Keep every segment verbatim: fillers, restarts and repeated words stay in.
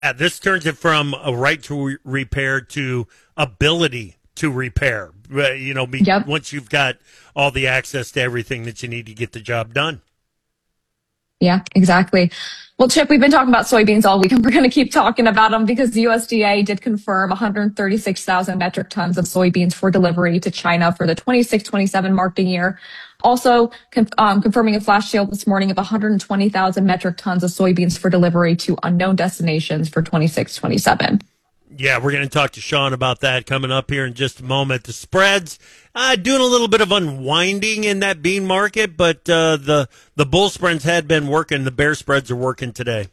Yeah, this turns it from a right to re- repair to ability to repair. Uh, You know, be, Yep. once you've got all the access to everything that you need to get the job done. Yeah, exactly. Well, Chip, we've been talking about soybeans all week, and we're going to keep talking about them because the U S D A did confirm one hundred thirty-six thousand metric tons of soybeans for delivery to China for the twenty-six twenty-seven marketing year. Also, con- um, confirming a flash sale this morning of one hundred twenty thousand metric tons of soybeans for delivery to unknown destinations for twenty-six twenty-seven. Yeah, we're going to talk to Sean about that coming up here in just a moment. The spreads uh, doing a little bit of unwinding in that bean market, but uh, the the bull spreads had been working. The bear spreads are working today.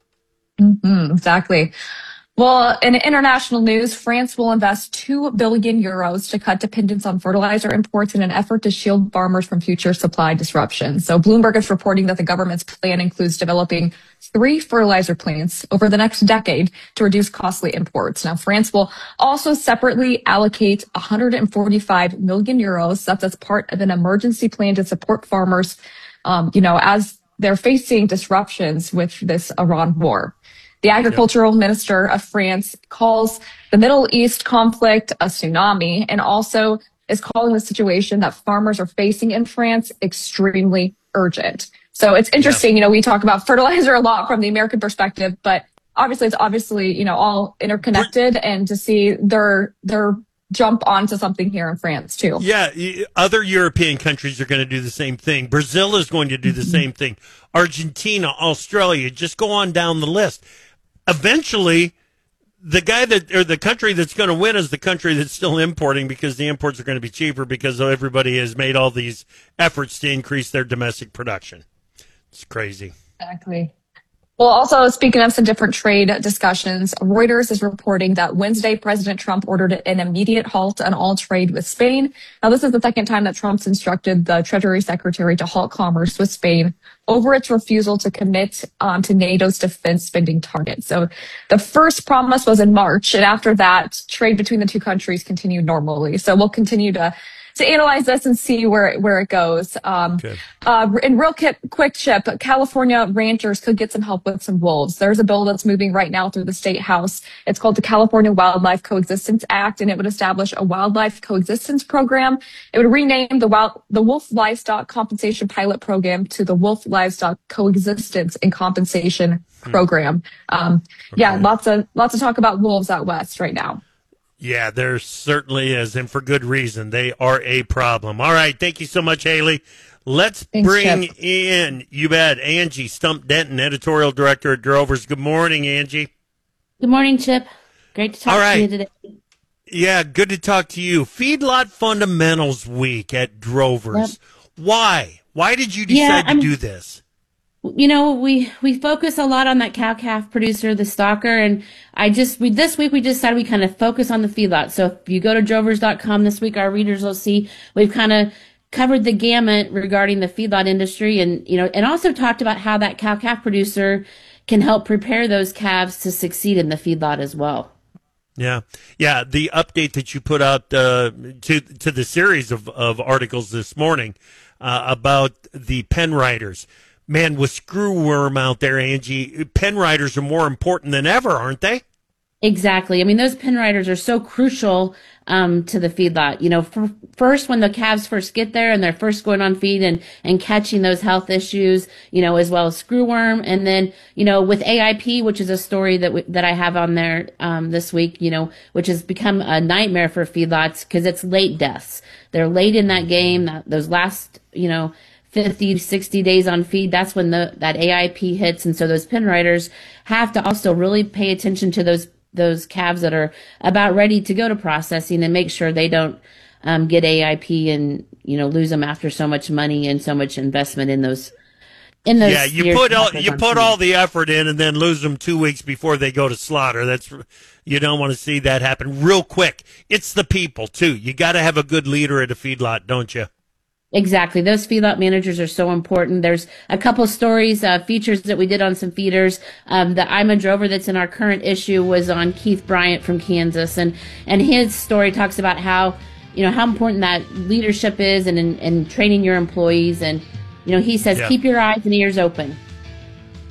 Mm, exactly. Well, in international news, France will invest two billion euros to cut dependence on fertilizer imports in an effort to shield farmers from future supply disruptions. So Bloomberg is reporting that the government's plan includes developing three fertilizer plants over the next decade to reduce costly imports. Now, France will also separately allocate one hundred forty-five million euros. That's as part of an emergency plan to support farmers, um, you know, as they're facing disruptions with this Iran war. The agricultural minister of France calls the Middle East conflict a tsunami and also is calling the situation that farmers are facing in France extremely urgent. So it's interesting, you know, we talk about fertilizer a lot from the American perspective, but obviously it's obviously, you know, all interconnected, and to see their their jump onto something here in France too. Yeah, y- other European countries are going to do the same thing. Brazil is going to do the same thing. Argentina, Australia, just go on down the list. Eventually, the guy that or the country that's going to win is the country that's still importing, because the imports are going to be cheaper because everybody has made all these efforts to increase their domestic production. It's crazy. Exactly. Well, also speaking of some different trade discussions, Reuters is reporting that Wednesday, President Trump ordered an immediate halt on all trade with Spain. Now, this is the second time that Trump's instructed the Treasury Secretary to halt commerce with Spain over its refusal to commit um, to NATO's defense spending target. So the first promise was in March, and after that, trade between the two countries continued normally. So we'll continue to to analyze this and see where where it goes. Um, Okay. uh, and real quick, quick chip, California ranchers could get some help with some wolves. There's a bill that's moving right now through the state house. It's called the California Wildlife Coexistence Act, and it would establish a wildlife coexistence program. It would rename the wild, the Wolf Livestock Compensation Pilot Program to the Wolf Livestock Coexistence and Compensation Program. Um, yeah, Okay. lots of lots of talk about wolves out west right now. Yeah, there certainly is, and for good reason. They are a problem. All right, thank you so much, Haley. Let's Thanks, bring Chip. in, you bet, Angie Stump Denton, editorial director at Drovers. Good morning, Angie. Good morning, Chip. Great to talk All to right. you today. Yeah, good to talk to you. Feedlot Fundamentals Week at Drovers. Why? Why did you decide Yeah, to I'm- do this? You know, we we focus a lot on that cow calf producer, the stalker, and I just we this week we decided we kind of focus on the feedlot. So if you go to drovers dot com this week, our readers will see we've kind of covered the gamut regarding the feedlot industry, and you know, and also talked about how that cow calf producer can help prepare those calves to succeed in the feedlot as well. Yeah, yeah. The update that you put out uh, to to the series of, of articles this morning uh, about the pen riders. Man, with screwworm out there, Angie, pen riders are more important than ever, aren't they? Exactly. I mean, those pen riders are so crucial um, to the feedlot. You know, f- first when the calves first get there and they're first going on feed and, and catching those health issues, you know, as well as screwworm. And then, you know, with A I P, which is a story that w- that I have on there um, this week, you know, which has become a nightmare for feedlots because it's late deaths. They're late in that game, that, those last, you know, fifty, sixty days on feed, that's when the that A I P hits. And so those pen riders have to also really pay attention to those those calves that are about ready to go to processing and make sure they don't um, get A I P and, you know, lose them after so much money and so much investment in those in those Yeah, you years put all after you on put feed. all the effort in and then lose them two weeks before they go to slaughter. That's you don't want to see that happen. Real quick, it's the people too. You got to have a good leader at a feedlot, don't you? Exactly. Those feedlot managers are so important. There's a couple stories, uh, features that we did on some feeders. Um, the I'm a Drover that's in our current issue was on Keith Bryant from Kansas. And, and his story talks about how, you know, how important that leadership is and, and, and training your employees. And, you know, he says, Yeah. keep your eyes and ears open.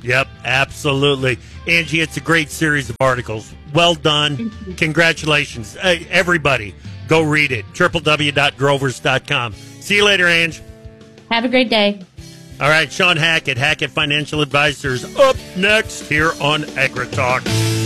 Yep, absolutely. Angie, it's a great series of articles. Well done. Congratulations. Uh, everybody, go read it. w w w dot grovers dot com. See you later, Ange. Have a great day. All right, Sean Hackett, Hackett Financial Advisors, up next here on AgriTalk.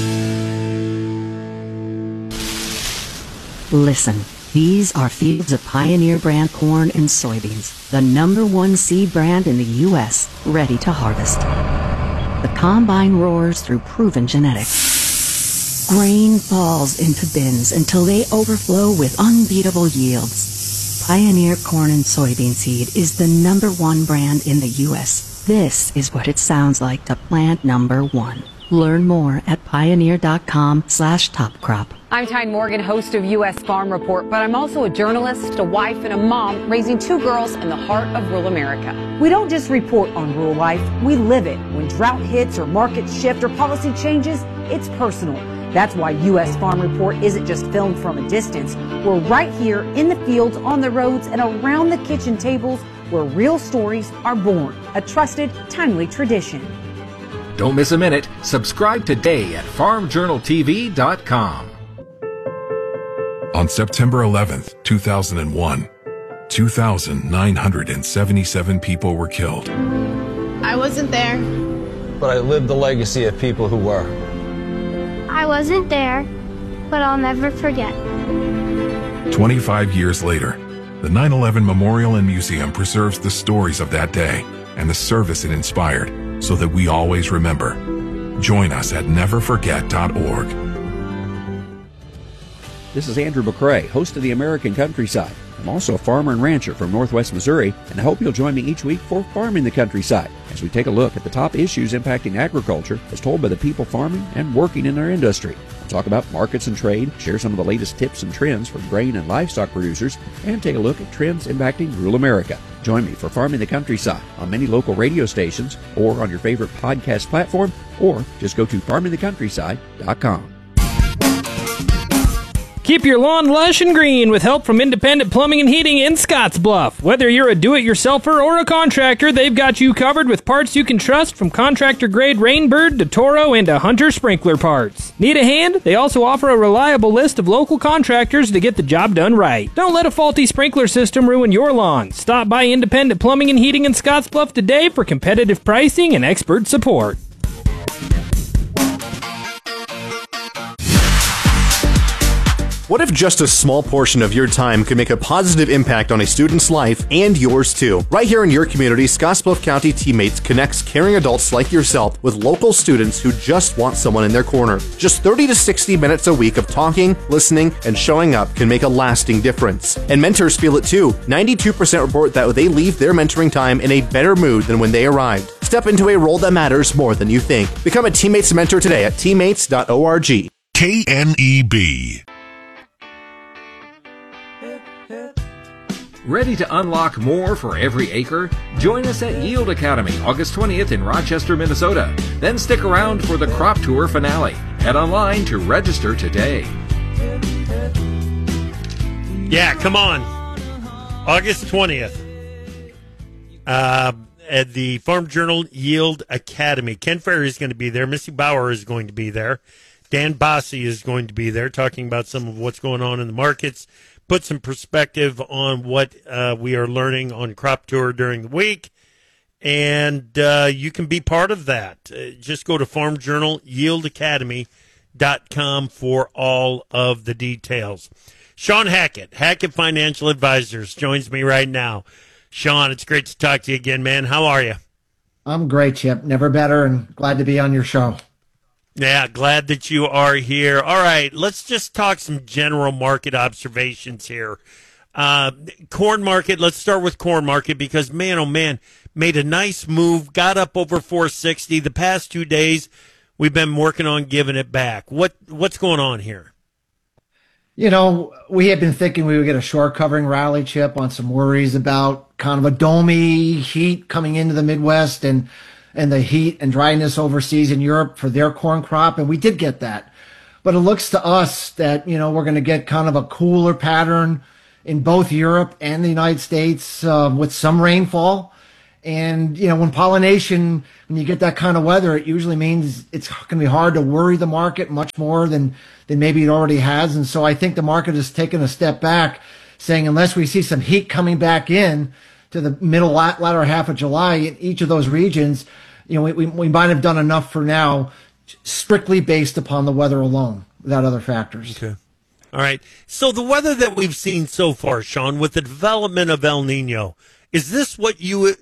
Listen, these are fields of Pioneer brand corn and soybeans, the number one seed brand in the U S, ready to harvest. The combine roars through proven genetics. Grain falls into bins until they overflow with unbeatable yields. Pioneer corn and soybean seed is the number one brand in the U S. This is what it sounds like to plant number one. Learn more at pioneer.com slash top crop. I'm Tyne Morgan, host of U S Farm Report, but I'm also a journalist, a wife, and a mom raising two girls in the heart of rural America. We don't just report on rural life, we live it. When drought hits or markets shift or policy changes, it's personal. That's why U S Farm Report isn't just filmed from a distance. We're right here in the fields, on the roads, and around the kitchen tables where real stories are born. A trusted, timely tradition. Don't miss a minute. Subscribe today at farm journal t v dot com. On September eleventh, two thousand one, two thousand nine hundred seventy-seven people were killed. I wasn't there. But I lived the legacy of people who were. I wasn't there, but I'll never forget. twenty-five years later, the nine eleven Memorial and Museum preserves the stories of that day and the service it inspired so that we always remember. Join us at never forget dot org. This is Andrew McCrae, host of the American Countryside. I'm also a farmer and rancher from Northwest Missouri, and I hope you'll join me each week for Farming the Countryside, as we take a look at the top issues impacting agriculture as told by the people farming and working in our industry. We'll talk about markets and trade, share some of the latest tips and trends for grain and livestock producers, and take a look at trends impacting rural America. Join me for Farming the Countryside on many local radio stations or on your favorite podcast platform, or just go to farming the countryside dot com. Keep your lawn lush and green with help from Independent Plumbing and Heating in Scottsbluff. Whether you're a do-it-yourselfer or a contractor, they've got you covered with parts you can trust, from contractor-grade Rainbird to Toro and to Hunter sprinkler parts. Need a hand? They also offer a reliable list of local contractors to get the job done right. Don't let a faulty sprinkler system ruin your lawn. Stop by Independent Plumbing and Heating in Scottsbluff today for competitive pricing and expert support. What if just a small portion of your time could make a positive impact on a student's life and yours too? Right here in your community, Scottsbluff County Teammates connects caring adults like yourself with local students who just want someone in their corner. Just thirty to sixty minutes a week of talking, listening, and showing up can make a lasting difference. And mentors feel it too. ninety-two percent report that they leave their mentoring time in a better mood than when they arrived. Step into a role that matters more than you think. Become a Teammates mentor today at teammates dot org. K N E B. Ready to unlock more for every acre? Join us at Yield Academy August twentieth in Rochester, Minnesota. Then stick around for the crop tour finale. Head online to register today. Yeah, come on. August twentieth. Uh, at the Farm Journal Yield Academy. Ken Ferry is going to be there. Missy Bauer is going to be there. Dan Bossy is going to be there, talking about some of what's going on in the markets. Put some perspective on what uh, we are learning on Crop Tour during the week, and uh, you can be part of that. Uh, just go to farm journal yield academy dot com for all of the details. Sean Hackett, Hackett Financial Advisors, joins me right now. Sean, it's great to talk to you again, man. How are you? I'm great, Chip. Never better, and glad to be on your show. Yeah, glad that you are here. All right, let's just talk some general market observations here. Uh, corn market, let's start with corn market because, man, oh, man, made a nice move, got up over four sixty. The past two days, we've been working on giving it back. What What's going on here? You know, we had been thinking we would get a short covering rally, Chip, on some worries about kind of a domey heat coming into the Midwest and and the heat and dryness overseas in Europe for their corn crop, and we did get that. But it looks to us that, you know, we're going to get kind of a cooler pattern in both Europe and the United States uh, with some rainfall. And, you know, when pollination, when you get that kind of weather, it usually means it's going to be hard to worry the market much more than, than maybe it already has. And so I think the market has taken a step back, saying unless we see some heat coming back in to the middle, latter half of July in each of those regions, you know, we, we, we might have done enough for now, strictly based upon the weather alone, without other factors. Okay. All right. So the weather that we've seen so far, Sean, with the development of El Nino, is this what you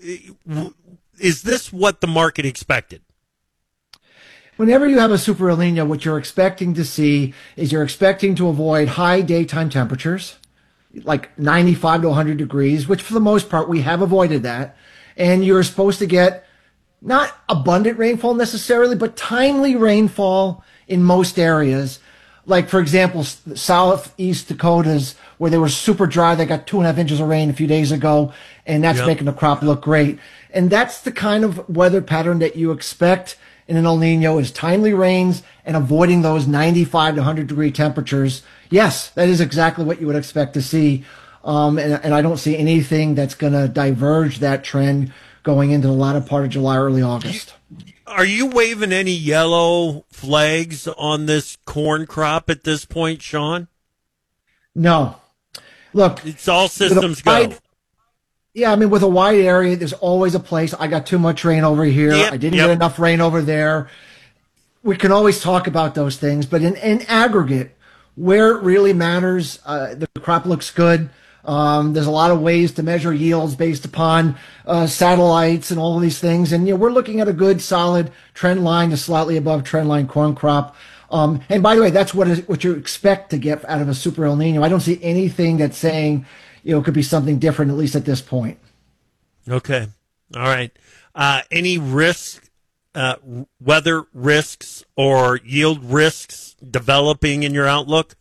is this what the market expected? Whenever you have a super El Nino, what you're expecting to see is you're expecting to avoid high daytime temperatures, like ninety-five to one hundred degrees, which for the most part we have avoided that. And you're supposed to get not abundant rainfall necessarily, but timely rainfall in most areas. Like, for example, southeast Dakotas, where they were super dry, they got two and a half inches of rain a few days ago, and that's yep. making the crop look great. And that's the kind of weather pattern that you expect in an El Nino, is timely rains and avoiding those ninety-five to one hundred degree temperatures. Yes, that is exactly what you would expect to see. Um, and, and I don't see anything that's going to diverge that trend going into the latter part of July, early August. Are you waving any yellow flags on this corn crop at this point, Sean? No. Look, it's all systems wide, go. Yeah, I mean, with a wide area, there's always a place. I got too much rain over here. Yep, I didn't yep. get enough rain over there. We can always talk about those things, but in, in aggregate, where it really matters, uh, the crop looks good. Um, there's a lot of ways to measure yields based upon uh, satellites and all of these things. And, you know, we're looking at a good, solid trend line to slightly above trend line corn crop. Um, and by the way, that's what is, what you expect to get out of a super El Nino. I don't see anything that's saying, you know, it could be something different, at least at this point. Okay. All right. Uh, any risk, uh, weather risks or yield risks developing in your outlook?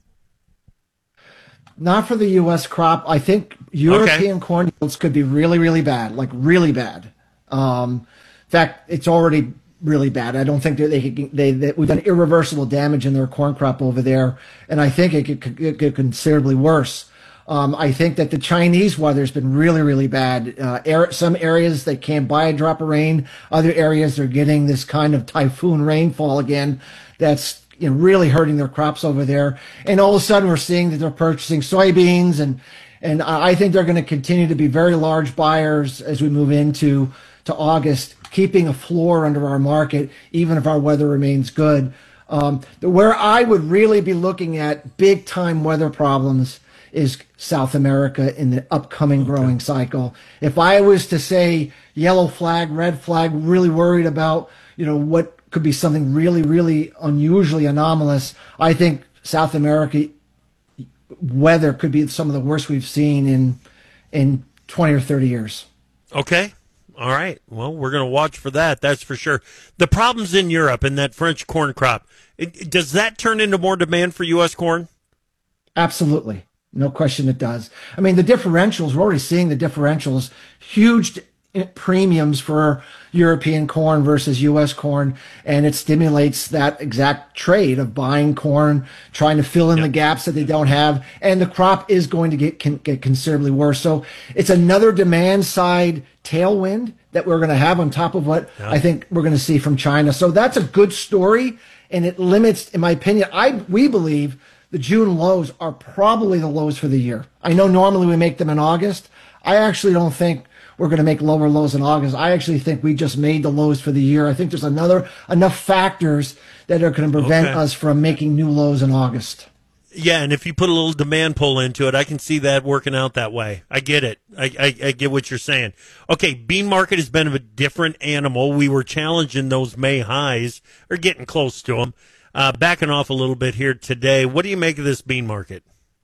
Not for the U S crop. I think European okay. corn yields could be really, really bad, like really bad. Um, in fact, it's already really bad. I don't think that they could, they, they we've done irreversible damage in their corn crop over there, and I think it could, it get considerably worse. Um, I think that the Chinese weather has been really, really bad. Uh, air, some areas they can't buy a drop of rain. Other areas they're getting this kind of typhoon rainfall again. That's you know, really hurting their crops over there. And all of a sudden we're seeing that they're purchasing soybeans, and, and I think they're going to continue to be very large buyers as we move into to August, keeping a floor under our market, even if our weather remains good. Um, where I would really be looking at big time weather problems is South America in the upcoming growing cycle. If I was to say yellow flag, red flag, really worried about, you know, what could be something really, really unusually anomalous, I think South America weather could be some of the worst we've seen in in twenty or thirty years. Okay. All right. Well, we're going to watch for that. That's for sure. The problems in Europe and that French corn crop, it, does that turn into more demand for U S corn? Absolutely. No question it does. I mean, the differentials, we're already seeing the differentials, huge premiums for European corn versus U S corn, and it stimulates that exact trade of buying corn, trying to fill in yep. the gaps that they don't have, and the crop is going to get can, get considerably worse. So it's another demand side tailwind that we're going to have on top of what yep. I think we're going to see from China. So that's a good story, and it limits, in my opinion, I we believe the June lows are probably the lows for the year. I know normally we make them in August. I actually don't think we're going to make lower lows in August. I actually think we just made the lows for the year. I think there's another enough factors that are going to prevent okay. us from making new lows in August. Yeah, and if you put a little demand pull into it, I can see that working out that way. I get it. I, I, I get what you're saying. Okay, bean market has been a different animal. We were challenging those May highs, or getting close to them. Uh, backing off a little bit here today. What do you make of this bean market?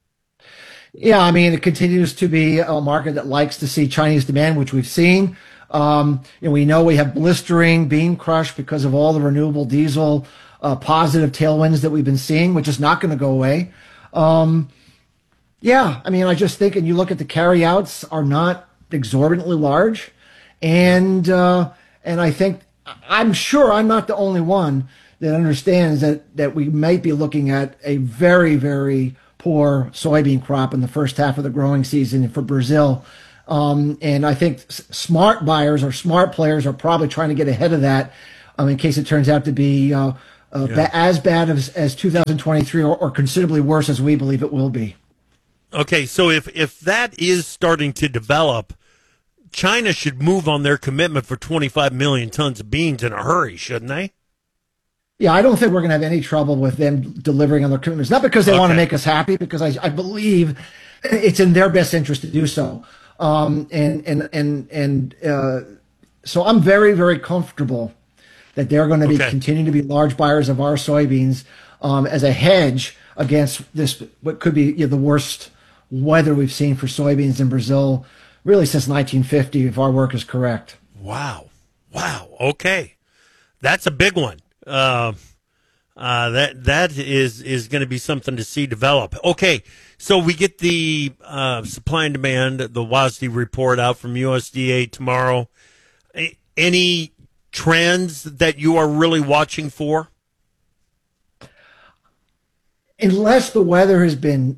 Yeah, I mean, it continues to be a market that likes to see Chinese demand, which we've seen. Um, you know, we know we have blistering bean crush because of all the renewable diesel uh, positive tailwinds that we've been seeing, which is not going to go away. Um, yeah, I mean, I just think, and you look at the carryouts are not exorbitantly large, and uh, and I think I'm sure I'm not the only one that understands that that we might be looking at a very, very poor soybean crop in the first half of the growing season for Brazil. Um, and I think s- smart buyers or smart players are probably trying to get ahead of that um, in case it turns out to be uh, uh, Yeah. ba- as bad as, as two thousand twenty-three or, or considerably worse as we believe it will be. Okay, so if, if that is starting to develop, China should move on their commitment for twenty-five million tons of beans in a hurry, shouldn't they? Yeah, I don't think we're going to have any trouble with them delivering on their commitments. Not because they Okay. want to make us happy, because I, I believe it's in their best interest to do so. Um, and and and and uh, so I'm very very comfortable that they're going to be Okay. continuing to be large buyers of our soybeans um, as a hedge against this what could be you know, the worst weather we've seen for soybeans in Brazil really since nineteen fifty, if our work is correct. Wow. Wow. Okay. That's a big one. Uh, uh, that that is is going to be something to see develop. Okay, so we get the uh, supply and demand, the W A S D report out from U S D A tomorrow. A- Any trends that you are really watching for? Unless the weather has been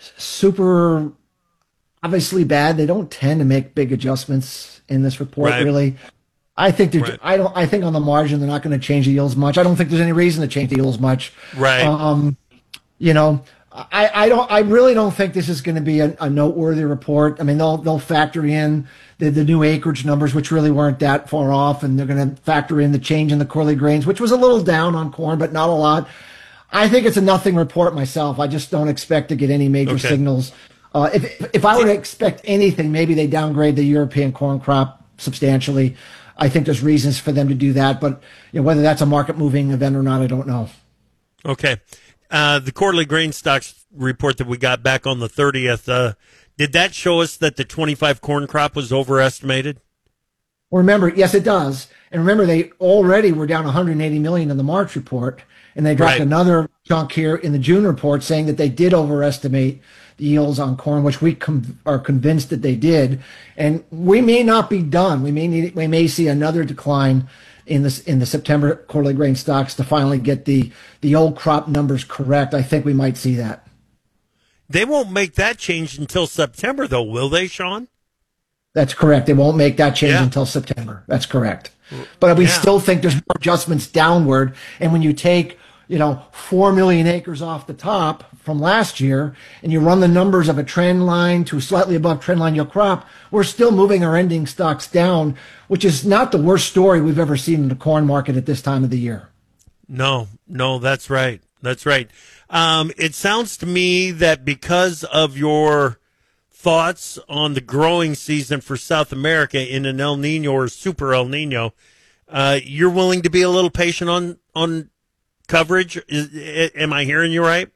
super obviously bad, they don't tend to make big adjustments in this report. Right. Really, I think they're, Right. I don't. I think on the margin they're not going to change the yields much. I don't think there's any reason to change the yields much. Right. Um, you know, I, I don't. I really don't think this is going to be a, a noteworthy report. I mean, they'll they'll factor in the, the new acreage numbers, which really weren't that far off, and they're going to factor in the change in the quarterly grains, which was a little down on corn, but not a lot. I think it's a nothing report myself. I just don't expect to get any major Okay. signals. Uh, if if I were to expect anything, maybe they downgrade the European corn crop substantially. I think there's reasons for them to do that, but you know, whether that's a market moving event or not, I don't know. Okay. Uh, the quarterly grain stocks report that we got back on the thirtieth, uh, did that show us that the twenty-five corn crop was overestimated? Well, remember, yes, it does. And remember, they already were down one hundred eighty million in the March report, and they dropped Right. another chunk here in the June report saying that they did overestimate the yields on corn, which we com- are convinced that they did. And we may not be done. We may need, we may see another decline in this in the September quarterly grain stocks to finally get the the old crop numbers correct. I think we might see that. They won't make that change until September, though, will they, Sean? That's correct. They won't make that change Yeah. until September. That's correct. But we Yeah. still think there's more adjustments downward. And when you take, you know, four million acres off the top from last year and you run the numbers of a trend line to slightly above trend line yield crop, we're still moving our ending stocks down, which is not the worst story we've ever seen in the corn market at this time of the year. No, no, that's right. That's right. Um, it sounds to me that because of your thoughts on the growing season for South America in an El Nino or super El Nino, uh, you're willing to be a little patient on on coverage. Is, i- am I hearing you right?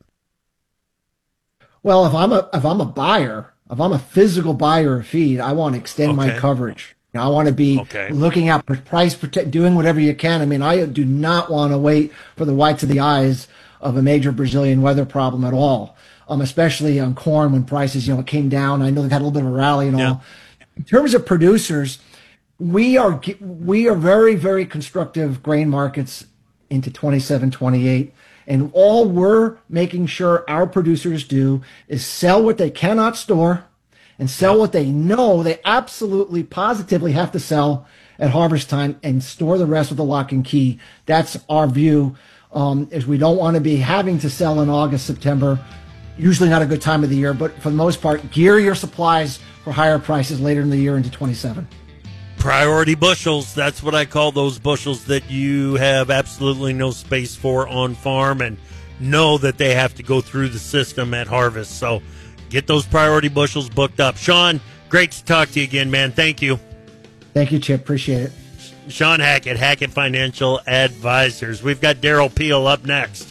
Well, if I'm a if I'm a buyer, if I'm a physical buyer of feed, I want to extend my Okay. coverage. You know, I want to be Okay. looking at pr- price protect, doing whatever you can. I mean, I do not want to wait for the whites of the eyes of a major Brazilian weather problem at all. Um, especially on corn when prices, you know, came down. I know they've had a little bit of a rally and all. In terms of producers, we are ge- we are very very constructive grain markets into twenty-seven, twenty-eight. And all we're making sure our producers do is sell what they cannot store and sell what they know they absolutely positively have to sell at harvest time and store the rest with a lock and key. That's our view, um, is we don't want to be having to sell in August, September. Usually not a good time of the year, but for the most part, gear your supplies for higher prices later in the year into twenty-seven. Priority bushels. That's what I call those bushels that you have absolutely no space for on farm and know that they have to go through the system at harvest. So get those priority bushels booked up. Sean, great to talk to you again, man. Thank you. Thank you, Chip. Appreciate it. Sean Hackett, Hackett Financial Advisors. We've got Daryl Peel up next.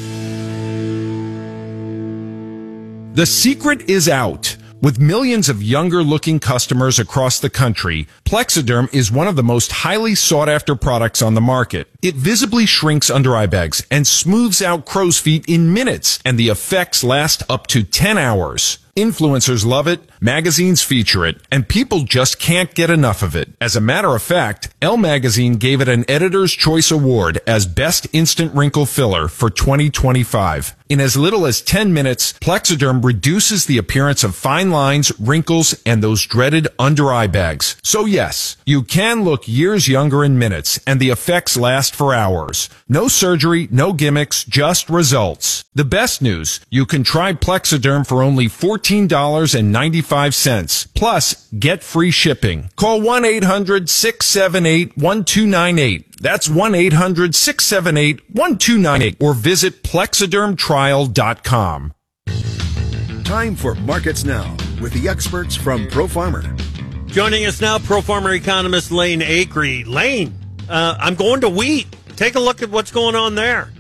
The secret is out. With millions of younger-looking customers across the country, Plexiderm is one of the most highly sought-after products on the market. It visibly shrinks under eye bags and smooths out crow's feet in minutes, and the effects last up to ten hours. Influencers love it, magazines feature it, and people just can't get enough of it. As a matter of fact, Elle Magazine gave it an Editor's Choice Award as Best Instant Wrinkle Filler for twenty twenty-five. In as little as ten minutes, Plexiderm reduces the appearance of fine lines, wrinkles, and those dreaded under-eye bags. So yes, you can look years younger in minutes, and the effects last for hours. No surgery, no gimmicks, just results. The best news, you can try Plexiderm for only fourteen dollars and ninety-five cents. Plus, get free shipping. Call one eight hundred six seven eight one two nine eight. That's one eight hundred six seven eight one two nine eight. Or visit plexiderm trial dot com. Time for Markets Now with the experts from ProFarmer. Joining us now, ProFarmer economist Lane Acree. Lane, uh, I'm going to wheat. Take a look at what's going on there.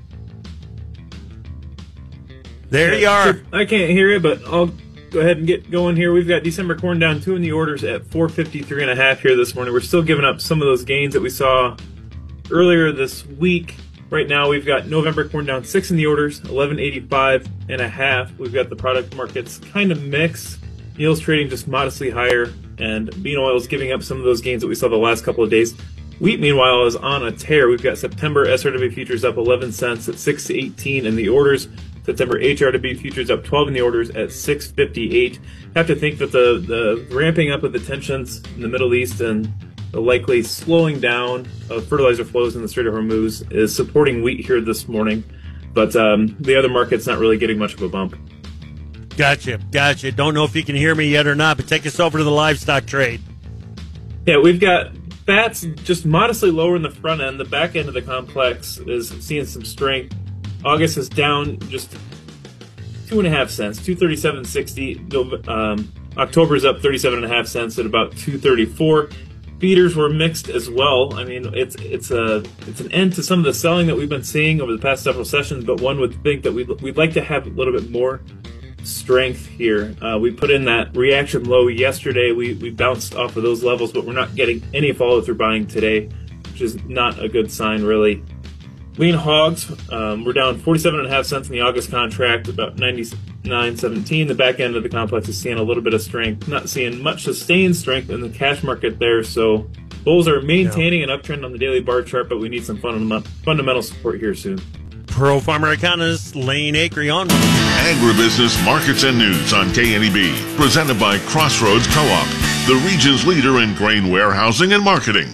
There you are. I can't hear you, but I'll go ahead and get going here. We've got December corn down two in the orders at four fifty-three and a half here this morning. We're still giving up some of those gains that we saw earlier this week. Right now, we've got November corn down six in the orders, eleven eighty-five and a half. We've got the product markets kind of mixed. Meal's trading just modestly higher, and bean oil is giving up some of those gains that we saw the last couple of days. Wheat, meanwhile, is on a tear. We've got September S R W futures up eleven cents at six eighteen in the orders. September H R W futures up twelve in the orders at six fifty-eight. Have to think that the, the ramping up of the tensions in the Middle East and the likely slowing down of fertilizer flows in the Strait of Hormuz is supporting wheat here this morning. But um, the other market's not really getting much of a bump. Gotcha, gotcha. Don't know if you can hear me yet or not, but take us over to the livestock trade. Yeah, we've got fats just modestly lower in the front end. The back end of the complex is seeing some strength. August is down just two and a half cents, two thirty-seven sixty. Um, October is up thirty-seven and a half cents at about two thirty-four. Feeders were mixed as well. I mean, it's it's a it's an end to some of the selling that we've been seeing over the past several sessions. But one would think that we'd we'd like to have a little bit more strength here. Uh, we put in that reaction low yesterday. We we bounced off of those levels, but we're not getting any follow through buying today, which is not a good sign, really. Lean hogs, um, we're down forty-seven and a half cents in the August contract, about ninety-nine seventeen. The back end of the complex is seeing a little bit of strength, not seeing much sustained strength in the cash market there. So bulls are maintaining yeah. an uptrend on the daily bar chart, but we need some fundamental fundamental support here soon. ProFarmer economist Lane Acree on Agribusiness Markets and News on K N E B, presented by Crossroads Co-op, the region's leader in grain warehousing and marketing.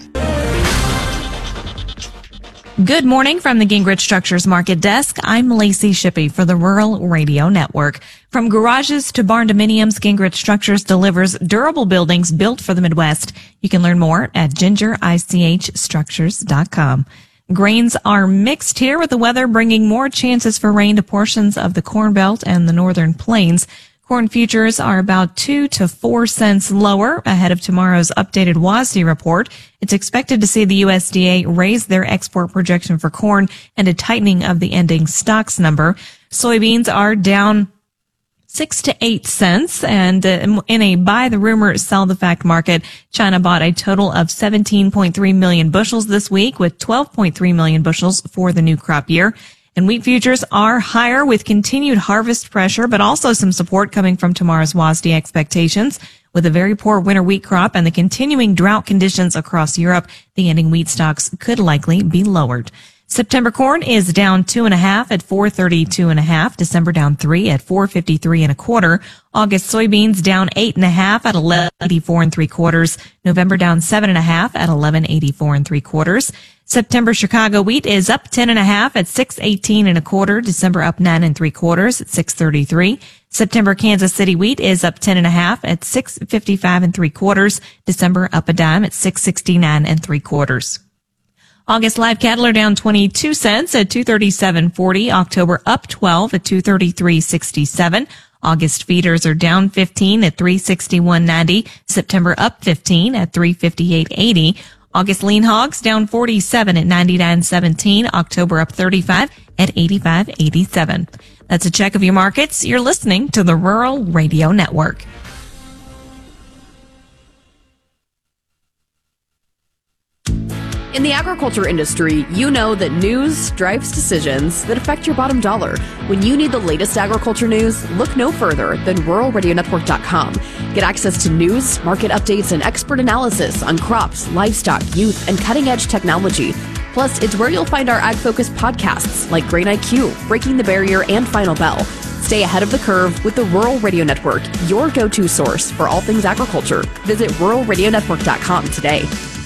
Good morning from the Gingrich Structures Market Desk. I'm Lacey Shippey for the Rural Radio Network. From garages to barn dominiums, Gingrich Structures delivers durable buildings built for the Midwest. You can learn more at ginger ich structures dot com. Grains are mixed here, with the weather bringing more chances for rain to portions of the Corn Belt and the Northern Plains. Corn futures are about two to four cents lower ahead of tomorrow's updated W A S D report. It's expected to see the U S D A raise their export projection for corn and a tightening of the ending stocks number. Soybeans are down six to eight cents, and uh, in a buy the rumor, sell the fact market, China bought a total of seventeen point three million bushels this week, with twelve point three million bushels for the new crop year. And wheat futures are higher with continued harvest pressure, but also some support coming from tomorrow's W A S D expectations. With a very poor winter wheat crop and the continuing drought conditions across Europe, the ending wheat stocks could likely be lowered. September corn is down two and a half at four thirty-two and a half. December down three at four fifty-three and a quarter. August soybeans down eight and a half at eleven eighty-four and three quarters. November down seven and a half at eleven eighty-four and three quarters. September Chicago wheat is up ten and a half at six eighteen and a quarter. December up nine and three quarters at six thirty-three. September Kansas City wheat is up ten and a half at six fifty-five and three quarters. December up a dime at six sixty-nine and three quarters. August live cattle are down twenty-two cents at two thirty-seven forty. October up twelve at two thirty-three sixty-seven. August feeders are down fifteen at three sixty-one ninety. September up fifteen at three fifty-eight eighty. August lean hogs down forty-seven at ninety-nine seventeen. October up thirty-five at eighty-five eighty-seven. That's a check of your markets. You're listening to the Rural Radio Network. In the agriculture industry, you know that news drives decisions that affect your bottom dollar. When you need the latest agriculture news, look no further than rural radio network dot com. Get access to news, market updates, and expert analysis on crops, livestock, youth, and cutting-edge technology. Plus, it's where you'll find our ag-focused podcasts like Grain I Q, Breaking the Barrier, and Final Bell. Stay ahead of the curve with the Rural Radio Network, your go-to source for all things agriculture. Visit rural radio network dot com today.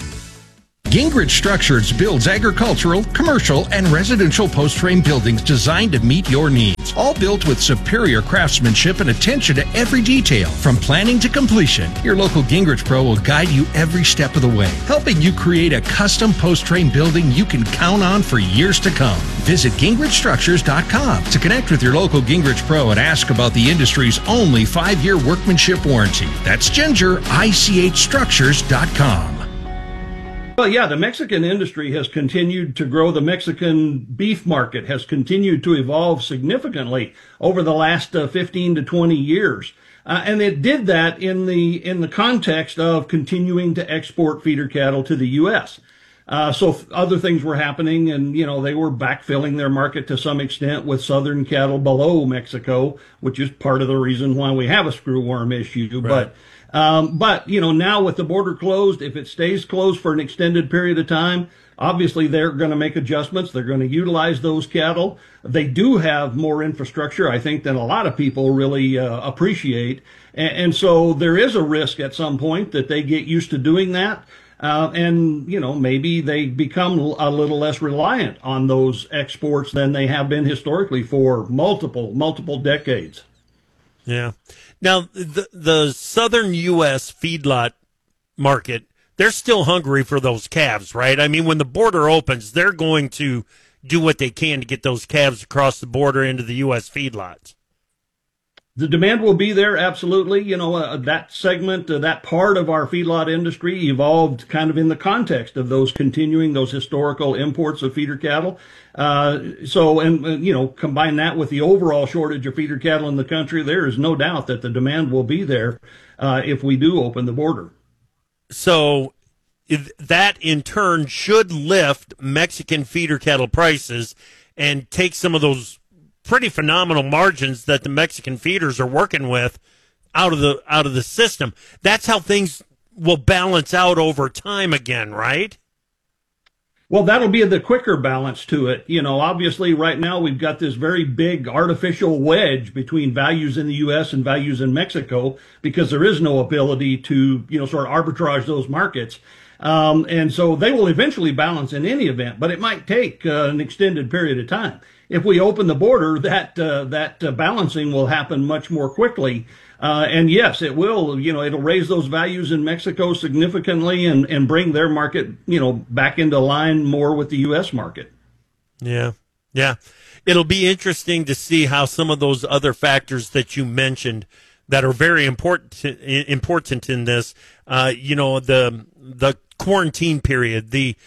Gingrich Structures builds agricultural, commercial, and residential post-frame buildings designed to meet your needs. All built with superior craftsmanship and attention to every detail. From planning to completion, your local Gingrich Pro will guide you every step of the way, helping you create a custom post-frame building you can count on for years to come. Visit gingrich structures dot com to connect with your local Gingrich Pro and ask about the industry's only five-year workmanship warranty. That's Ginger, I C H structures dot com. Well, yeah, the Mexican industry has continued to grow. The Mexican beef market has continued to evolve significantly over the last uh, fifteen to twenty years. Uh, and it did that in the in the context of continuing to export feeder cattle to the U S. Uh, so f- other things were happening, and, you know, they were backfilling their market to some extent with southern cattle below Mexico, which is part of the reason why we have a screwworm issue. Right. But Um, but, you know, now with the border closed, if it stays closed for an extended period of time, obviously they're going to make adjustments. They're going to utilize those cattle. They do have more infrastructure, I think, than a lot of people really uh, appreciate. And, and so there is a risk at some point that they get used to doing that. Uh, and, you know, maybe they become a little less reliant on those exports than they have been historically for multiple, multiple decades. Yeah. Now, the the southern U S feedlot market, they're still hungry for those calves, right? I mean, when the border opens, they're going to do what they can to get those calves across the border into the U S feedlots. The demand will be there, absolutely. You know, uh, that segment, uh, that part of our feedlot industry evolved kind of in the context of those continuing, those historical imports of feeder cattle. Uh, so, and, uh, you know, combine that with the overall shortage of feeder cattle in the country, there is no doubt that the demand will be there uh, if we do open the border. So if that in turn should lift Mexican feeder cattle prices and take some of those pretty phenomenal margins that the Mexican feeders are working with out of the out of the system. That's how things will balance out over time again, right? Well, that'll be the quicker balance to it. You know, obviously right now we've got this very big artificial wedge between values in the U S and values in Mexico because there is no ability to, you know, sort of arbitrage those markets. Um, and so they will eventually balance in any event, but it might take uh, an extended period of time. If we open the border, that uh, that uh, balancing will happen much more quickly. Uh, and yes, it will, you know, it'll raise those values in Mexico significantly and, and bring their market, you know, back into line more with the U S market. Yeah. Yeah. It'll be interesting to see how some of those other factors that you mentioned that are very important, important in this, uh, you know, the, the quarantine period, the,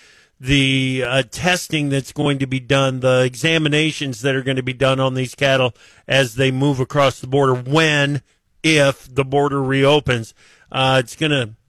the uh, testing that's going to be done, the examinations that are going to be done on these cattle as they move across the border when, if the border reopens. Uh, it's going to,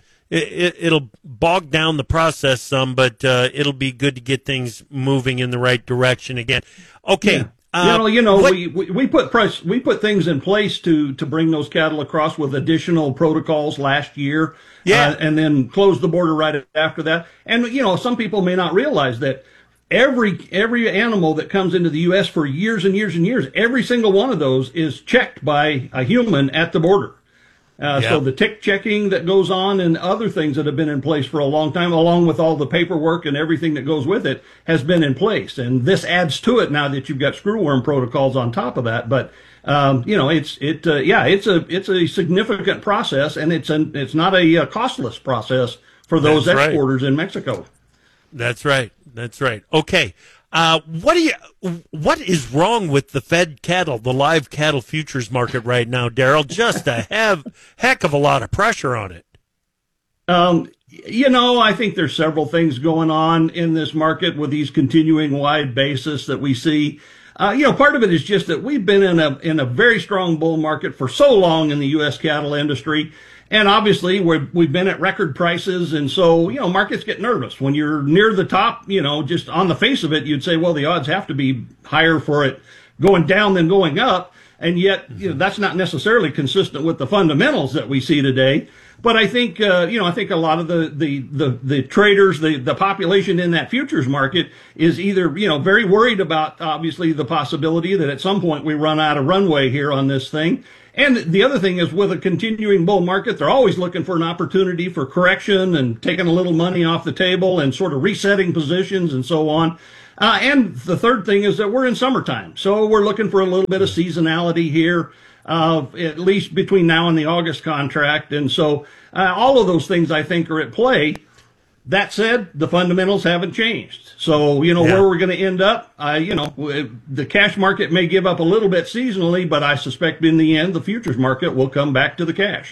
it, it'll bog down the process some, but uh, it'll be good to get things moving in the right direction again. Okay. Yeah. Uh, you know, you know, what, we, we, we put price, we put things in place to, to bring those cattle across with additional protocols last year. Yeah. Uh, and then close the border right after that. And, you know, some people may not realize that every, every animal that comes into the U S for years and years and years, every single one of those is checked by a human at the border. Uh, yeah. So the tick checking that goes on and other things that have been in place for a long time, along with all the paperwork and everything that goes with it, has been in place. And this adds to it now that you've got screwworm protocols on top of that. But, um, you know, it's, it, uh, yeah, it's a, it's a significant process, and it's an, it's not a uh, costless process for those That's exporters right. in Mexico. That's right. That's right. Okay. Uh, what do you, what is wrong with the fed cattle, the live cattle futures market right now, Daryl? Just a have, heck of a lot of pressure on it. Um, you know, I think there's several things going on in this market with these continuing wide basis that we see. Uh, you know, part of it is just that we've been in a in a very strong bull market for so long in the U S cattle industry, And obviously, we're, we've been at record prices, and so, you know, markets get nervous. When you're near the top, you know, just on the face of it, you'd say, well, the odds have to be higher for it going down than going up. And yet, you know, that's not necessarily consistent with the fundamentals that we see today. But I think, uh, you know, I think a lot of the, the, the, the traders, the, the population in that futures market is either, you know, very worried about, obviously, the possibility that at some point we run out of runway here on this thing. And the other thing is, with a continuing bull market, they're always looking for an opportunity for correction and taking a little money off the table and sort of resetting positions and so on. Uh, and the third thing is that we're in summertime. So we're looking for a little bit of seasonality here, uh, at least between now and the August contract. And so uh, all of those things, I think, are at play. That said, the fundamentals haven't changed. So, you know, yeah. where we're going to end up, uh, you know, the cash market may give up a little bit seasonally, but I suspect in the end, the futures market will come back to the cash.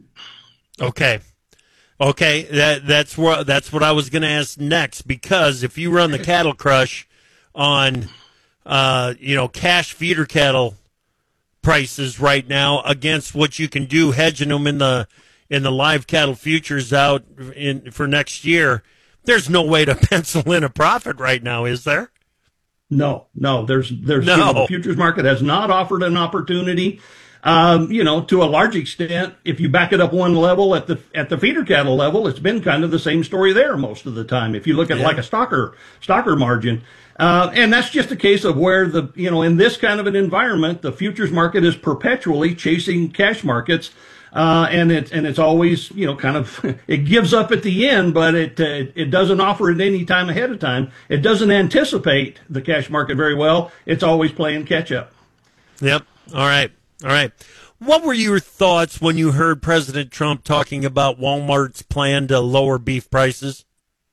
Okay. Okay. That, that's what, that's what I was going to ask next, because if you run the cattle crush on, uh, you know, cash feeder cattle prices right now against what you can do hedging them in the, in the live cattle futures out in for next year, there's no way to pencil in a profit right now, is there? No, no. There's, there's, no. You know, the futures market has not offered an opportunity. Um, you know, to a large extent, if you back it up one level at the at the feeder cattle level, it's been kind of the same story there most of the time. If you look at yeah. like a stocker stocker margin, uh, and that's just a case of where the you know in this kind of an environment, the futures market is perpetually chasing cash markets. Uh, and it, and it's always, you know, kind of, it gives up at the end, but it, uh, it doesn't offer it any time ahead of time. It doesn't anticipate the cash market very well. It's always playing catch up. Yep. All right. All right. What were your thoughts when you heard President Trump talking about Walmart's plan to lower beef prices?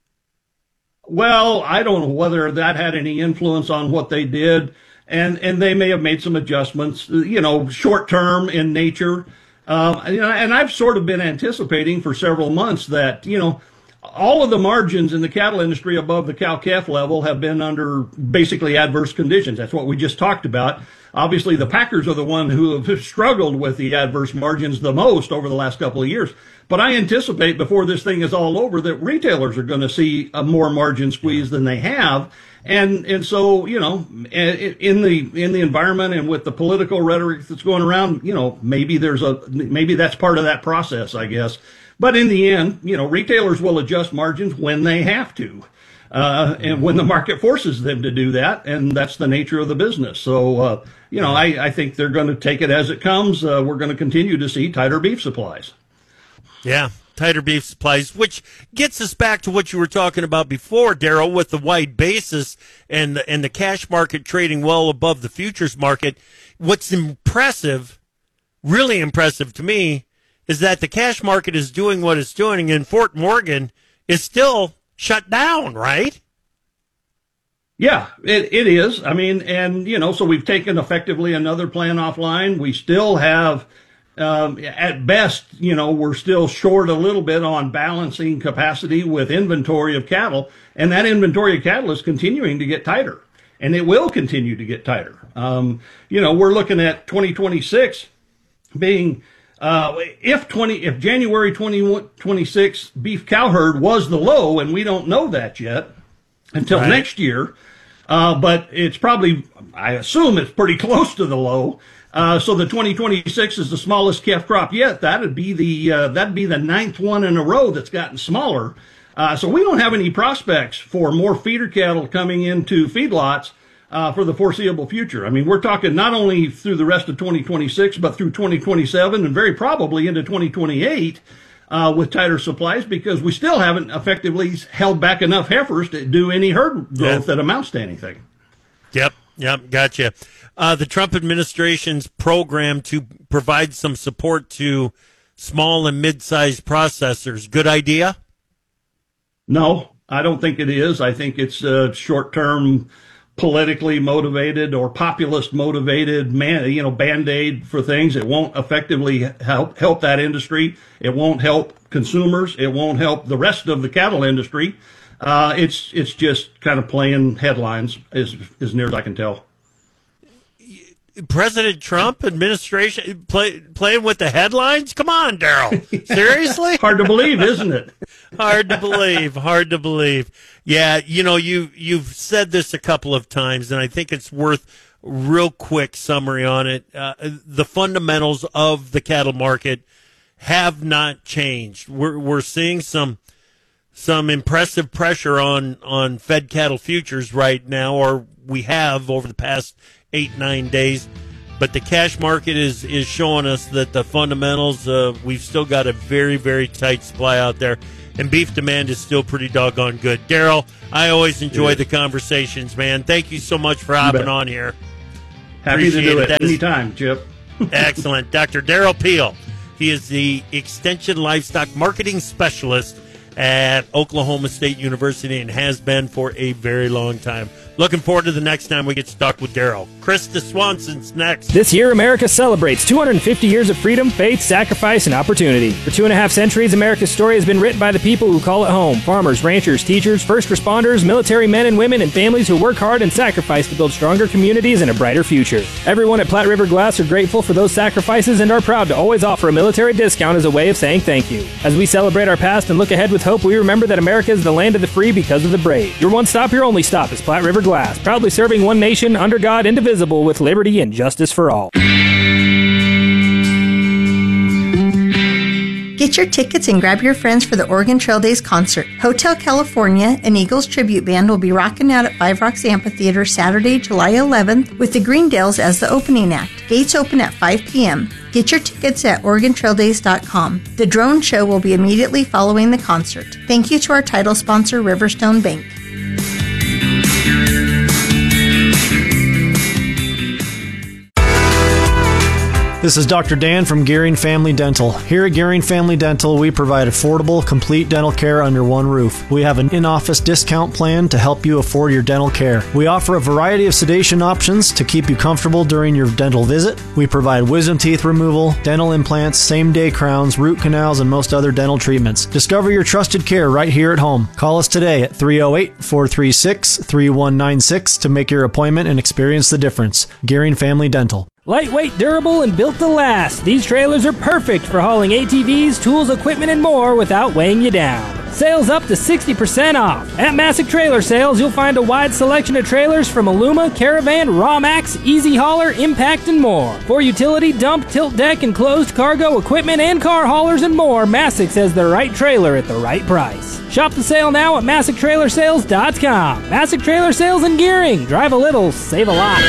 Well, I don't know whether that had any influence on what they did, and, and they may have made some adjustments, you know, short term in nature. Uh, you know, and I've sort of been anticipating for several months that, you know, all of the margins in the cattle industry above the cow-calf level have been under basically adverse conditions. That's what we just talked about. Obviously, the packers are the one who have struggled with the adverse margins the most over the last couple of years. But I anticipate before this thing is all over that retailers are going to see a more margin squeeze than they have. And, and so, you know, in the, in the environment and with the political rhetoric that's going around, you know, maybe there's a, maybe that's part of that process, I guess. But in the end, you know, retailers will adjust margins when they have to, uh, and when the market forces them to do that. And that's the nature of the business. So, uh, you know, I, I think they're going to take it as it comes. Uh, we're going to continue to see tighter beef supplies. Yeah. Tighter beef supplies, which gets us back to what you were talking about before, Daryl, with the wide basis and the, and the cash market trading well above the futures market. What's impressive, really impressive to me, is that the cash market is doing what it's doing, and Fort Morgan is still shut down, right? Yeah, it, it is. I mean, and, you know, so we've taken effectively another plan offline. We still have... Um, at best, you know, we're still short a little bit on balancing capacity with inventory of cattle, and that inventory of cattle is continuing to get tighter, and it will continue to get tighter. Um, you know, we're looking at twenty twenty-six being, uh, if twenty, if January twenty twenty-six beef cow herd was the low, and we don't know that yet until right. next year, uh, but it's probably, I assume it's pretty close to the low. Uh, so the twenty twenty-six is the smallest calf crop yet. That'd be the uh, that'd be the ninth one in a row that's gotten smaller. Uh, so we don't have any prospects for more feeder cattle coming into feedlots uh, for the foreseeable future. I mean, we're talking not only through the rest of twenty twenty-six, but through twenty twenty-seven and very probably into twenty twenty-eight uh, with tighter supplies, because we still haven't effectively held back enough heifers to do any herd growth yeah. that amounts to anything. Yep, yep, gotcha. Uh, the Trump administration's program to provide some support to small and mid-sized processors, good idea? No, I don't think it is. I think it's uh, short-term, politically motivated or populist motivated, man, you know, band-aid for things. It won't effectively help help that industry. It won't help consumers. It won't help the rest of the cattle industry. Uh, it's it's just kind of playing headlines, as as near as I can tell. President Trump administration play, playing with the headlines? Come on, Daryl. Seriously? Hard to believe, isn't it? Hard to believe. Hard to believe. Yeah, you know, you, you've said this a couple of times, and I think it's worth a real quick summary on it. Uh, the fundamentals of the cattle market have not changed. We're, we're seeing some some impressive pressure on, on fed cattle futures right now, or we have over the past eight, nine days. But the cash market is, is showing us that the fundamentals, uh, we've still got a very, very tight supply out there. And beef demand is still pretty doggone good. Daryl, I always enjoy the conversations, man. Thank you so much for hopping on here. Happy Appreciate to do it, it. anytime, Chip. Excellent. Doctor Daryl Peel. He is the Extension Livestock Marketing Specialist at Oklahoma State University and has been for a very long time. Looking forward to the next time we get stuck with Daryl. Krista Swanson's next. This year, America celebrates two hundred fifty years of freedom, faith, sacrifice, and opportunity. For two and a half centuries, America's story has been written by the people who call it home. Farmers, ranchers, teachers, first responders, military men and women, and families who work hard and sacrifice to build stronger communities and a brighter future. Everyone at Platte River Glass are grateful for those sacrifices and are proud to always offer a military discount as a way of saying thank you. As we celebrate our past and look ahead with hope, we remember that America is the land of the free because of the brave. Your one stop, your only stop is Platte River Glass, proudly serving one nation, under God, indivisible, with liberty and justice for all. Get your tickets and grab your friends for the Oregon Trail Days concert. Hotel California, an Eagles tribute band, will be rocking out at Five Rocks Amphitheater Saturday, July eleventh, with the Greendales as the opening act. Gates open at five p.m. Get your tickets at Oregon Trail Days dot com. The drone show will be immediately following the concert. Thank you to our title sponsor, Riverstone Bank. This is Doctor Dan from Gearing Family Dental. Here at Gearing Family Dental, we provide affordable, complete dental care under one roof. We have an in-office discount plan to help you afford your dental care. We offer a variety of sedation options to keep you comfortable during your dental visit. We provide wisdom teeth removal, dental implants, same-day crowns, root canals, and most other dental treatments. Discover your trusted care right here at home. Call us today at three oh eight, four three six, three one nine six to make your appointment and experience the difference. Gearing Family Dental. Lightweight, durable, and built to last, these trailers are perfect for hauling A T Vs, tools, equipment, and more without weighing you down. Sales up to sixty percent off. At Masick Trailer Sales, you'll find a wide selection of trailers from Aluma, Caravan, Rawmax, Easy Hauler, Impact, and more. For utility, dump, tilt deck, enclosed cargo, equipment, and car haulers and more, Masick says the right trailer at the right price. Shop the sale now at Masick Trailer Sales dot com. Masick Trailer Sales and Gearing. Drive a little, save a lot.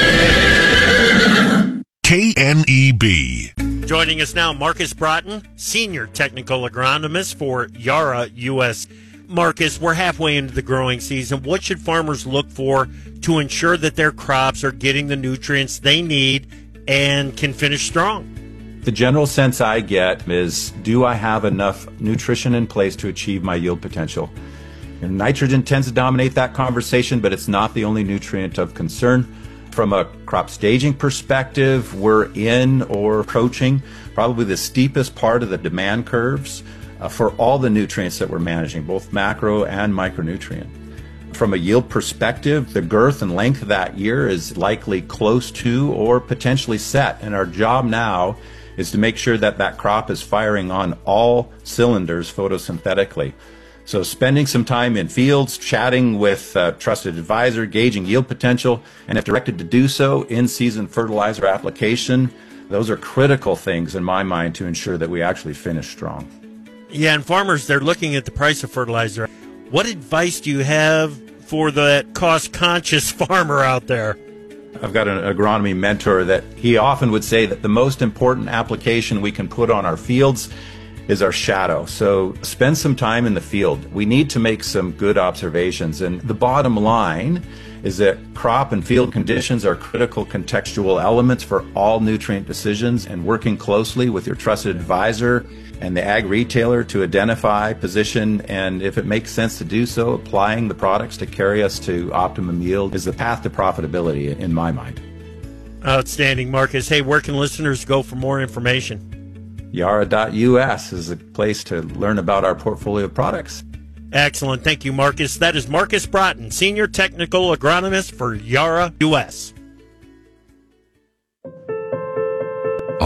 K N E B. Joining us now, Marcus Broughton, Senior Technical Agronomist for Yara U S. Marcus, we're halfway into the growing season. What should farmers look for to ensure that their crops are getting the nutrients they need and can finish strong? The general sense I get is, do I have enough nutrition in place to achieve my yield potential? And nitrogen tends to dominate that conversation, but it's not the only nutrient of concern. From a crop staging perspective, we're in or approaching probably the steepest part of the demand curves uh, for all the nutrients that we're managing, both macro and micronutrient. From a yield perspective, the girth and length of that year is likely close to or potentially set, and our job now is to make sure that that crop is firing on all cylinders photosynthetically. So spending some time in fields, chatting with a trusted advisor, gauging yield potential, and if directed to do so, in-season fertilizer application, those are critical things in my mind to ensure that we actually finish strong. Yeah, and farmers, they're looking at the price of fertilizer. What advice do you have for that cost-conscious farmer out there? I've got an agronomy mentor that he often would say that the most important application we can put on our fields is our shadow. So spend some time in the field. We need to make some good observations. And the bottom line is that crop and field conditions are critical contextual elements for all nutrient decisions, and working closely with your trusted advisor and the ag retailer to identify, position, and if it makes sense to do so, applying the products to carry us to optimum yield is the path to profitability in my mind. Outstanding, Marcus. Hey, where can listeners go for more information? Yara dot U S is a place to learn about our portfolio of products. Excellent. Thank you, Marcus. That is Marcus Broughton, Senior Technical Agronomist for Yara U S.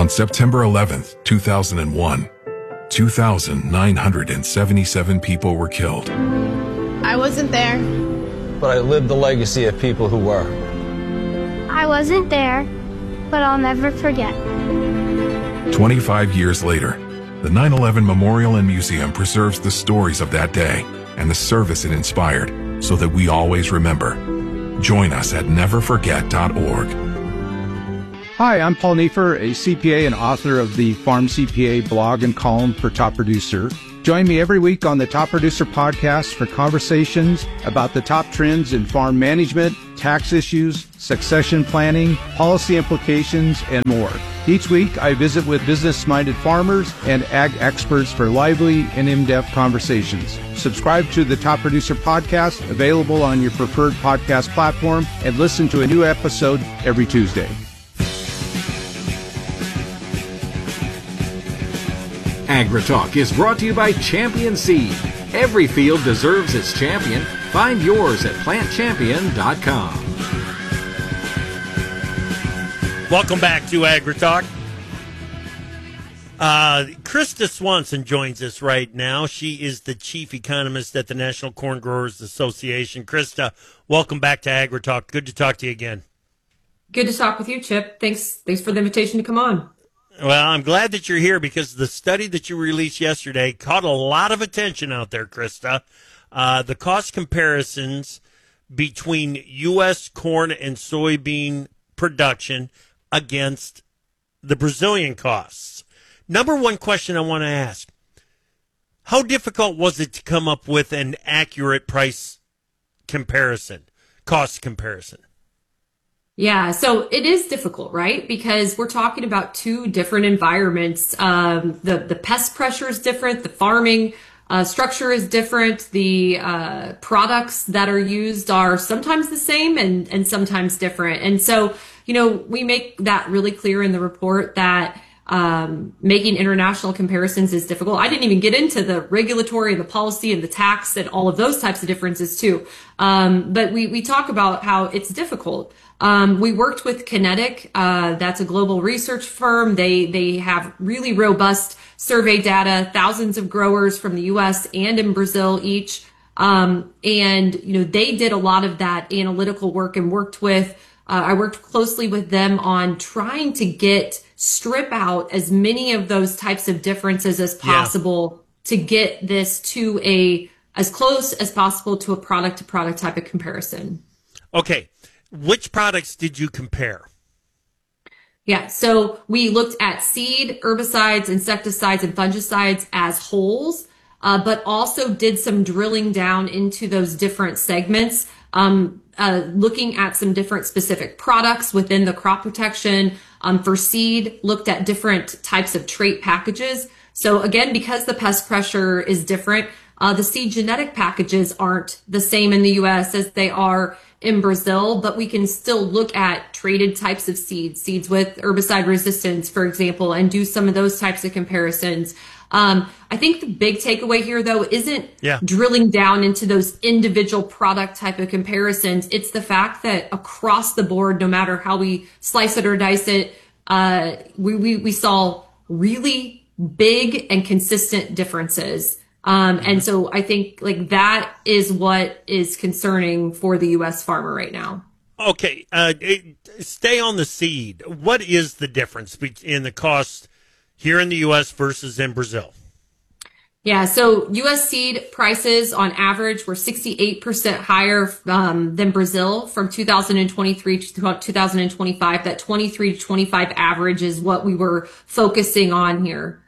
On September eleventh, two thousand one, two thousand nine hundred seventy-seven people were killed. I wasn't there. But I lived the legacy of people who were. I wasn't there, but I'll never forget. twenty-five years later, the nine eleven Memorial and Museum preserves the stories of that day and the service it inspired so that we always remember. Join us at never forget dot org. Hi, I'm Paul Neiffer, a C P A and author of the Farm C P A blog and column for Top Producer. Join me every week on the Top Producer podcast for conversations about the top trends in farm management, tax issues, succession planning, policy implications, and more. Each week, I visit with business-minded farmers and ag experts for lively and in-depth conversations. Subscribe to the Top Producer podcast, available on your preferred podcast platform, and listen to a new episode every Tuesday. AgriTalk is brought to you by Champion Seed. Every field deserves its champion. Find yours at plant champion dot com. Welcome back to AgriTalk. Uh, Krista Swanson joins us right now. She is the chief economist at the National Corn Growers Association. Krista, welcome back to AgriTalk. Good to talk to you again. Good to talk with you, Chip. Thanks, thanks for the invitation to come on. Well, I'm glad that you're here because the study that you released yesterday caught a lot of attention out there, Krista. Uh, the cost comparisons between U S corn and soybean production against the Brazilian costs. Number one question I want to ask, how difficult was it to come up with an accurate price comparison, cost comparison? Yeah, so it is difficult, right? Because we're talking about two different environments. Um, the, the pest pressure is different. The farming uh, structure is different. The uh, products that are used are sometimes the same and, and sometimes different. And so, you know, we make that really clear in the report that um, making international comparisons is difficult. I didn't even get into the regulatory and the policy and the tax and all of those types of differences too. Um, but we, we talk about how it's difficult. Um, we worked with Kinetic. Uh, that's a global research firm. They, they have really robust survey data, thousands of growers from the U S and in Brazil each. Um, and, you know, they did a lot of that analytical work and worked with, uh, I worked closely with them on trying to get, strip out as many of those types of differences as possible yeah. to get this to a, as close as possible to a product to product type of comparison. Okay. Which products did you compare? Yeah, so we looked at seed, herbicides, insecticides, and fungicides as wholes, uh, but also did some drilling down into those different segments, um, uh, looking at some different specific products within the crop protection. Um, for seed, looked at different types of trait packages. So again, because the pest pressure is different, uh, the seed genetic packages aren't the same in the U S as they are in Brazil, but we can still look at traded types of seeds, seeds with herbicide resistance, for example, and do some of those types of comparisons. Um, I think the big takeaway here, though, isn't yeah. drilling down into those individual product type of comparisons. It's the fact that across the board, no matter how we slice it or dice it, uh, we, we, we saw really big and consistent differences. Um, and so I think like that is what is concerning for the U S farmer right now. Okay. Uh, it, stay on the seed. What is the difference in the cost here in the U S versus in Brazil? Yeah. So U S seed prices on average were sixty-eight percent higher, um, than Brazil from two thousand twenty-three to two thousand twenty-five. That twenty-three to twenty-five average is what we were focusing on here.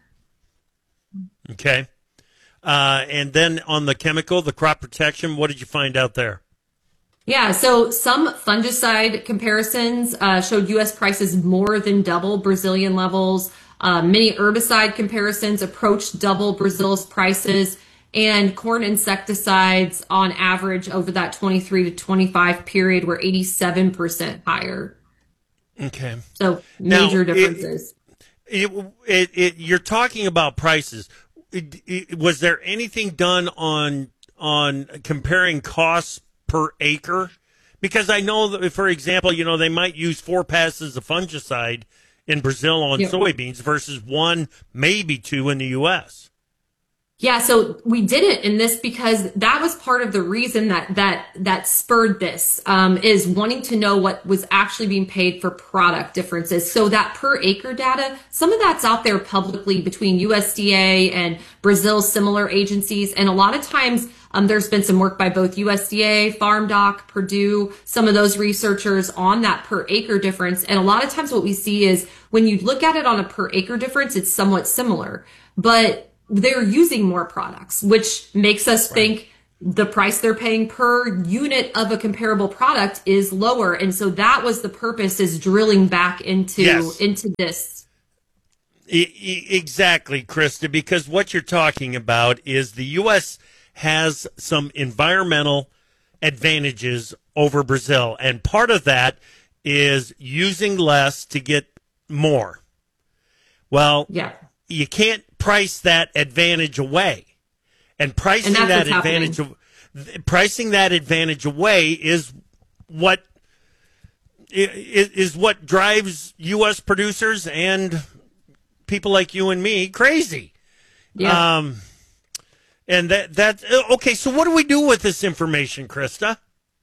Okay. Uh, and then on the chemical, the crop protection, what did you find out there? Yeah, so some fungicide comparisons uh, showed U S prices more than double Brazilian levels. Uh, many herbicide comparisons approached double Brazil's prices. And corn insecticides on average over that twenty-three to twenty-five period were eighty-seven percent higher. Okay. So major now, differences. It, it, it, it, you're talking about prices. It, it, was there anything done on on comparing costs per acre? Because I know that, for example, you know, they might use four passes of fungicide in Brazil on Yep. soybeans versus one, maybe two in the U S. Yeah, so we did it in this because that was part of the reason that that that spurred this um, is wanting to know what was actually being paid for product differences. So that per acre data, some of that's out there publicly between U S D A and Brazil's similar agencies, and a lot of times um, there's been some work by both U S D A, FarmDoc, Purdue, some of those researchers on that per acre difference. And a lot of times what we see is when you look at it on a per acre difference, it's somewhat similar, but they're using more products, which makes us right. think the price they're paying per unit of a comparable product is lower. And so that was the purpose, is drilling back into, yes. into this. E- e- exactly, Krista, because what you're talking about is the U S has some environmental advantages over Brazil. And part of that is using less to get more. Well, yeah. you can't price that advantage away, and pricing and that advantage, of, pricing that advantage away is what is, is what drives U S producers and people like you and me crazy. Yeah. Um, and that that okay. So what do we do with this information, Krista?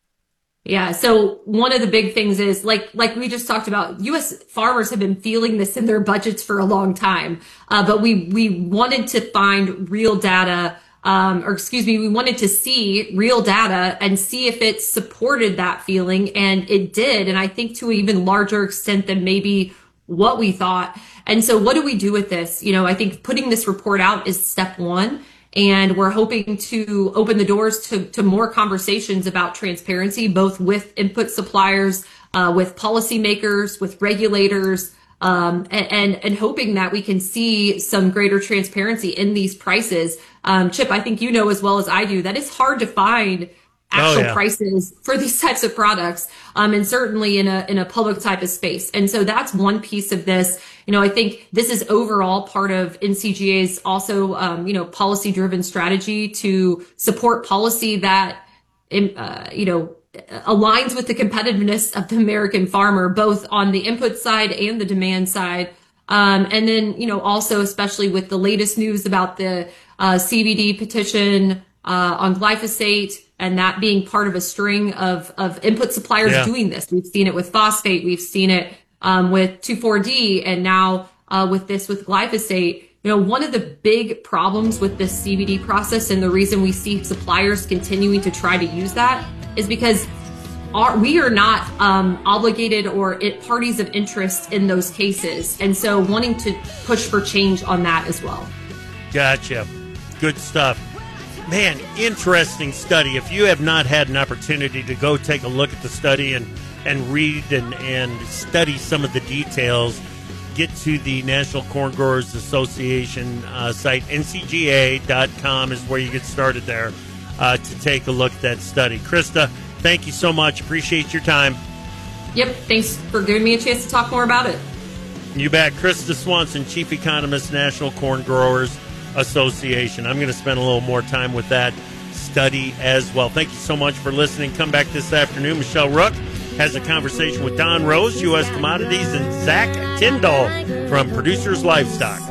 Yeah. So one of the big things is like, like we just talked about, U S farmers have been feeling this in their budgets for a long time. Uh, but we, we wanted to find real data, um, or excuse me, we wanted to see real data and see if it supported that feeling. And it did. And I think to an even larger extent than maybe what we thought. And so what do we do with this? You know, I think putting this report out is step one. And we're hoping to open the doors to, to more conversations about transparency, both with input suppliers, uh, with policymakers, with regulators, um, and, and, and hoping that we can see some greater transparency in these prices. Um, Chip, I think you know as well as I do that it's hard to find actual oh, yeah. prices for these types of products, um, and certainly in a in a public type of space. And so that's one piece of this. You know, I think this is overall part of N C G A's also, um, you know, policy driven strategy to support policy that, uh, you know, aligns with the competitiveness of the American farmer, both on the input side and the demand side. Um, and then, you know, also especially with the latest news about the uh, C B D petition uh, on glyphosate, and that being part of a string of, of input suppliers yeah. doing this. We've seen it with phosphate. We've seen it um, with two four D, and now uh, with this with glyphosate. You know, one of the big problems with this C B D process, and the reason we see suppliers continuing to try to use that, is because our, we are not um, obligated or it, parties of interest in those cases. And so wanting to push for change on that as well. Gotcha. Good stuff. Man, interesting study. If you have not had an opportunity to go take a look at the study and, and read and, and study some of the details, get to the National Corn Growers Association uh, site. N C G A dot com is where you get started there uh, to take a look at that study. Krista, thank you so much. Appreciate your time. Yep. Thanks for giving me a chance to talk more about it. You bet. Krista Swanson, Chief Economist, National Corn Growers Association. I'm going to spend a little more time with that study as well. Thank you so much for listening. Come back this afternoon. Michelle Rook has a conversation with Don Rose, U S Commodities, and Zach Tyndall from Producers Livestock.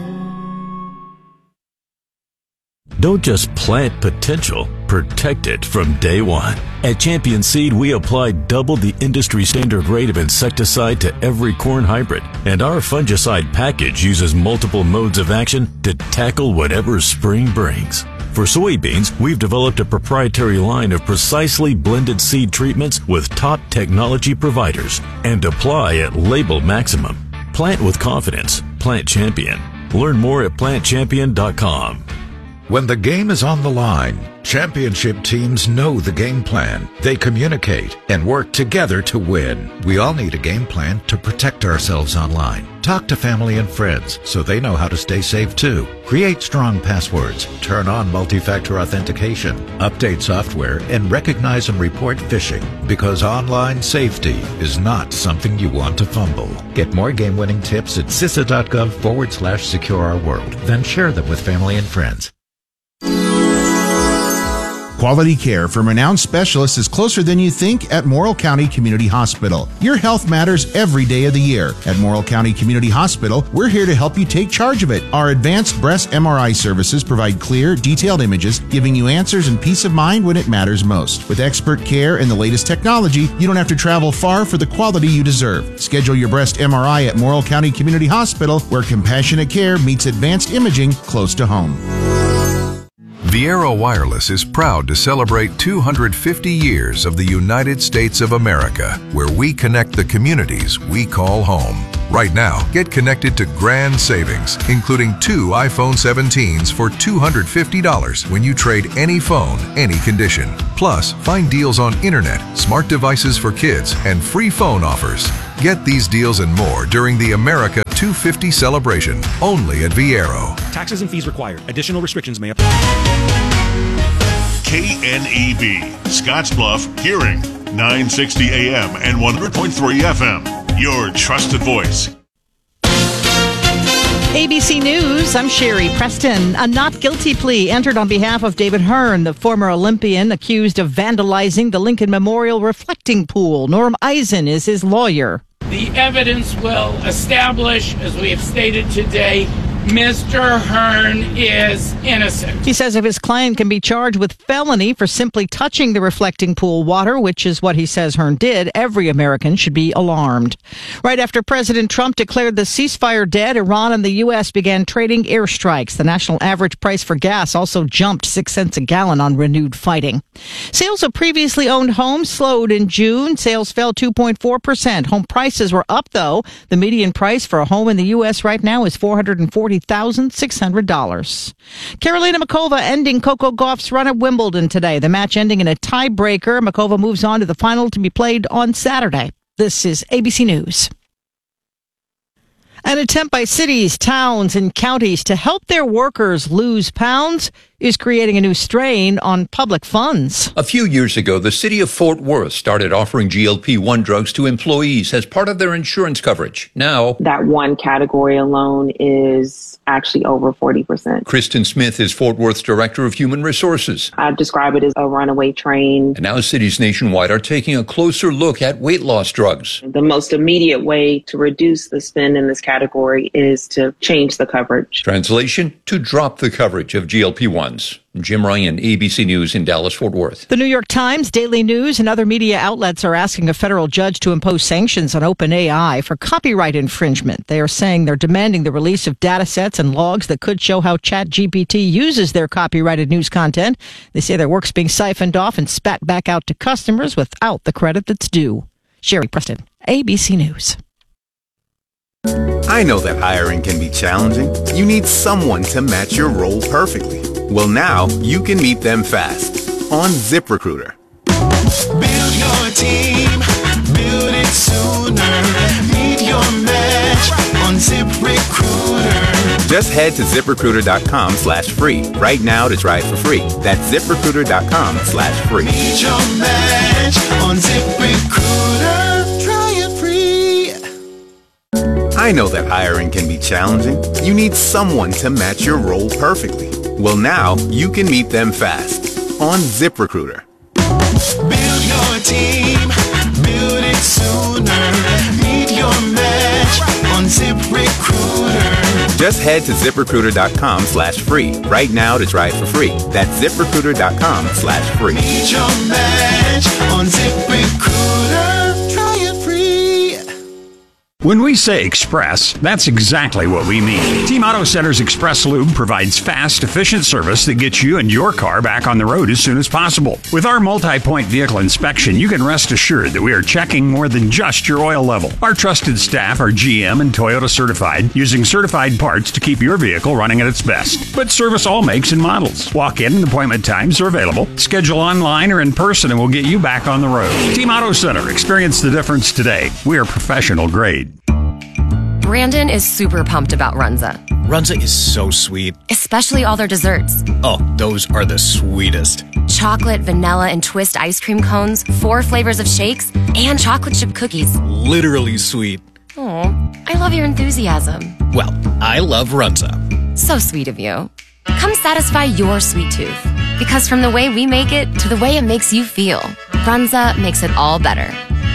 Don't just plant potential, protect it from day one. At Champion Seed, we apply double the industry standard rate of insecticide to every corn hybrid, and our fungicide package uses multiple modes of action to tackle whatever spring brings. For soybeans, we've developed a proprietary line of precisely blended seed treatments with top technology providers, and apply at label maximum. Plant with confidence. Plant Champion. Learn more at plant champion dot com. When the game is on the line, championship teams know the game plan. They communicate and work together to win. We all need a game plan to protect ourselves online. Talk to family and friends so they know how to stay safe too. Create strong passwords, turn on multi-factor authentication, update software, and recognize and report phishing, because online safety is not something you want to fumble. Get more game-winning tips at C I S A dot gov forward slash secure our world. Then share them with family and friends. Quality care from renowned specialists is closer than you think at Morrill County Community Hospital. Your health matters every day of the year. At Morrill County Community Hospital, we're here to help you take charge of it. Our advanced breast M R I services provide clear, detailed images, giving you answers and peace of mind when it matters most. With expert care and the latest technology, you don't have to travel far for the quality you deserve. Schedule your breast M R I at Morrill County Community Hospital, where compassionate care meets advanced imaging close to home. Viaero Wireless is proud to celebrate two hundred fifty years of the United States of America, where we connect the communities we call home. Right now, get connected to grand savings, including two iPhone seventeens for two hundred fifty dollars when you trade any phone, any condition. Plus, find deals on internet, smart devices for kids, and free phone offers. Get these deals and more during the America two fifty celebration, only at Viaero. Taxes and fees required. Additional restrictions may apply. K N E B, Scottsbluff, Hearing, nine sixty A M and one hundred point three F M. Your trusted voice. A B C News, I'm Sherry Preston. A not guilty plea entered on behalf of David Hearn, the former Olympian accused of vandalizing the Lincoln Memorial reflecting pool. Norm Eisen is his lawyer. The evidence will establish, as we have stated today, Mister Hearn is innocent. He says if his client can be charged with felony for simply touching the reflecting pool water, which is what he says Hearn did, every American should be alarmed. Right after President Trump declared the ceasefire dead, Iran and the U S began trading airstrikes. The national average price for gas also jumped six cents a gallon on renewed fighting. Sales of previously owned homes slowed in June. Sales fell two point four percent. Home prices were up, though. The median price for a home in the U S right now is four hundred forty thousand six hundred dollars. Karolina Muchova ending Coco Gauff's run at Wimbledon today. The match ending in a tiebreaker. Muchova moves on to the final to be played on Saturday. This is A B C News. An attempt by cities, towns, and counties to help their workers lose pounds is creating a new strain on public funds. A few years ago, the city of Fort Worth started offering G L P one drugs to employees as part of their insurance coverage. Now, that one category alone is actually over forty percent. Kristen Smith is Fort Worth's Director of Human Resources. I describe it as a runaway train. And now cities nationwide are taking a closer look at weight loss drugs. The most immediate way to reduce the spend in this category is to change the coverage. Translation, to drop the coverage of G L P one. Jim Ryan, A B C News in Dallas-Fort Worth. The New York Times, Daily News, and other media outlets are asking a federal judge to impose sanctions on OpenAI for copyright infringement. They are saying they're demanding the release of data sets and logs that could show how ChatGPT uses their copyrighted news content. They say their work's being siphoned off and spat back out to customers without the credit that's due. Sherry Preston, A B C News. I know that hiring can be challenging. You need someone to match your role perfectly. Well, now you can meet them fast on ZipRecruiter. Build your team, build it sooner. Meet your match on ZipRecruiter. Just head to ZipRecruiter.com slash free right now to try it for free. That's ZipRecruiter.com slash free. Meet your match on ZipRecruiter. Try it free. I know that hiring can be challenging. You need someone to match your role perfectly. Well, now you can meet them fast on ZipRecruiter. Build your team, build it sooner. Meet your match on ZipRecruiter. Just head to ZipRecruiter.com slash free right now to try it for free. That's ZipRecruiter.com slash free. Meet your match on ZipRecruiter. Try it free. When we say express, that's exactly what we mean. Team Auto Center's Express Lube provides fast, efficient service that gets you and your car back on the road as soon as possible. With our multi-point vehicle inspection, you can rest assured that we are checking more than just your oil level. Our trusted staff are G M and Toyota certified, using certified parts to keep your vehicle running at its best. But service all makes and models. Walk-in and appointment times are available. Schedule online or in person and we'll get you back on the road. Team Auto Center. Experience the difference today. We are professional grade. Brandon is super pumped about Runza. Runza is so sweet. Especially all their desserts. Oh, those are the sweetest. Chocolate, vanilla, and twist ice cream cones, four flavors of shakes, and chocolate chip cookies. Literally sweet. Oh, I love your enthusiasm. Well, I love Runza. So sweet of you. Come satisfy your sweet tooth. Because from the way we make it to the way it makes you feel, Runza makes it all better.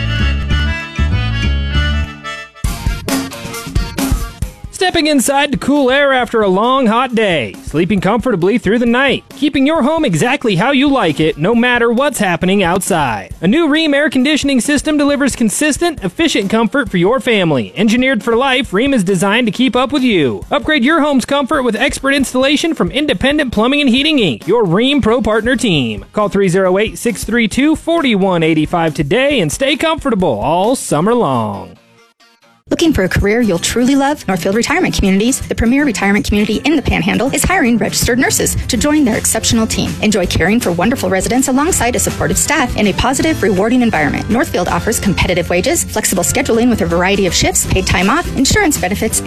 Stepping inside to cool air after a long, hot day. Sleeping comfortably through the night. Keeping your home exactly how you like it, no matter what's happening outside. A new Rheem air conditioning system delivers consistent, efficient comfort for your family. Engineered for life, Rheem is designed to keep up with you. Upgrade your home's comfort with expert installation from Independent Plumbing and Heating Incorporated, your Rheem Pro Partner team. Call three oh eight, six three two, four one eight five today and stay comfortable all summer long. Looking for a career you'll truly love? Northfield Retirement Communities, the premier retirement community in the Panhandle, is hiring registered nurses to join their exceptional team. Enjoy caring for wonderful residents alongside a supportive staff in a positive, rewarding environment. Northfield offers competitive wages, flexible scheduling with a variety of shifts, paid time off, insurance benefits,